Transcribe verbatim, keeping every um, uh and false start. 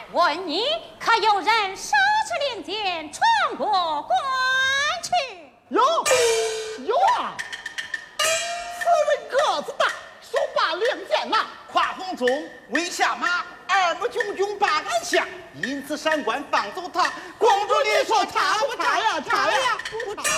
问你可有人手持令箭闯过关去？ 有有啊！此人个子大，手把令箭拿， 跨红中，威下马，二目炯炯把杆下，因此闪官放走他。公主，你说差不差呀？差呀！ 不差。